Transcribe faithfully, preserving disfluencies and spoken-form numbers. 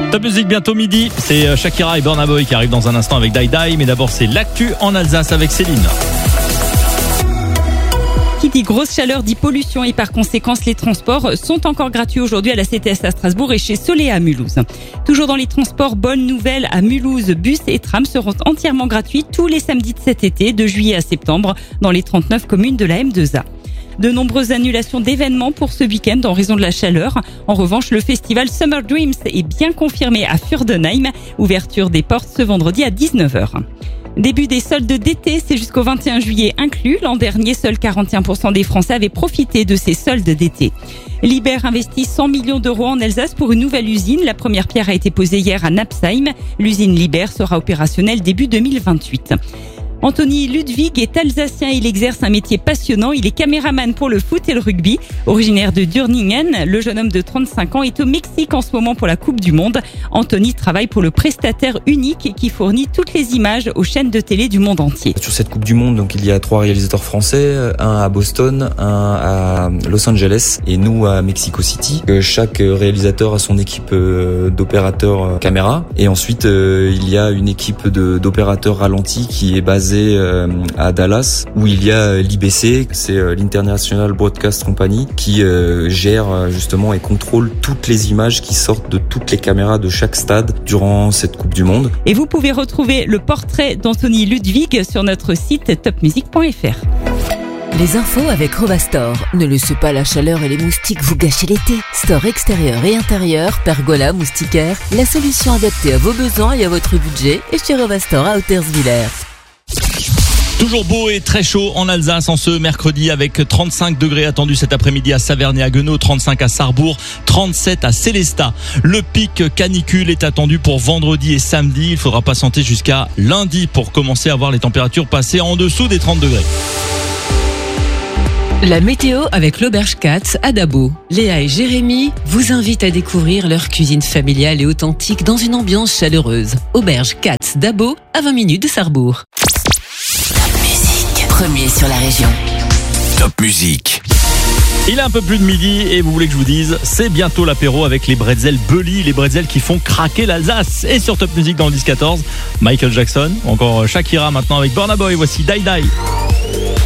Top Music bientôt midi, c'est Shakira et Burna Boy qui arrivent dans un instant avec Die Die, mais d'abord c'est l'actu en Alsace avec Céline. Qui dit grosse chaleur dit pollution et par conséquence les transports sont encore gratuits aujourd'hui à la C T S à Strasbourg et chez Solé à Mulhouse. Toujours dans les transports, bonne nouvelle à Mulhouse, bus et trams seront entièrement gratuits tous les samedis de cet été, de juillet à septembre, dans les trente-neuf communes de la M deux A. De nombreuses annulations d'événements pour ce week-end en raison de la chaleur. En revanche, le festival Summer Dreams est bien confirmé à Fürdenheim. Ouverture des portes ce vendredi à dix-neuf heures. Début des soldes d'été, c'est jusqu'au vingt et un juillet inclus. L'an dernier, seuls quarante et un pour cent des Français avaient profité de ces soldes d'été. Liber investit cent millions d'euros en Alsace pour une nouvelle usine. La première pierre a été posée hier à Napsheim. L'usine Liber sera opérationnelle début deux mille vingt-huit. Anthony Ludwig est alsacien, il exerce un métier passionnant, il est caméraman pour le foot et le rugby. Originaire de Durningen, le jeune homme de trente-cinq ans est au Mexique en ce moment pour la Coupe du Monde. Anthony travaille pour le prestataire unique qui fournit toutes les images aux chaînes de télé du monde entier. Sur cette Coupe du Monde, donc il y a trois réalisateurs français, un à Boston, un à Los Angeles et nous à Mexico City. Chaque réalisateur a son équipe d'opérateurs caméra et ensuite il y a une équipe de, d'opérateurs ralentis qui est basée à Dallas où il y a l'I B C, c'est l'International Broadcast Company qui gère justement et contrôle toutes les images qui sortent de toutes les caméras de chaque stade durant cette Coupe du Monde. Et vous pouvez retrouver le portrait d'Anthony Ludwig sur notre site top music point f r. Les infos avec Rovastor. Ne laissez pas la chaleur et les moustiques vous gâcher l'été. Store extérieur et intérieur, pergola, moustiquaire, la solution adaptée à vos besoins et à votre budget est chez Rovastor à Hauterswiller. Toujours beau et très chaud en Alsace en ce mercredi avec trente-cinq degrés attendus cet après-midi à Saverne et à Haguenau, trente-cinq à Sarrebourg, trente-sept à Sélestat. Le pic canicule est attendu pour vendredi et samedi. Il faudra patienter jusqu'à lundi pour commencer à voir les températures passer en dessous des trente degrés. La météo avec l'Auberge Katz à Dabo. Léa et Jérémy vous invitent à découvrir leur cuisine familiale et authentique dans une ambiance chaleureuse. Auberge Katz Dabo à vingt minutes de Sarrebourg. Top Music, premier sur la région. Top Music. Il est un peu plus de midi et vous voulez que je vous dise, c'est bientôt l'apéro avec les bretzels Bully, les bretzels qui font craquer l'Alsace. Et sur Top Music dans le dix quatorze, Michael Jackson, ou encore Shakira maintenant avec Burna Boy, voici Die Die.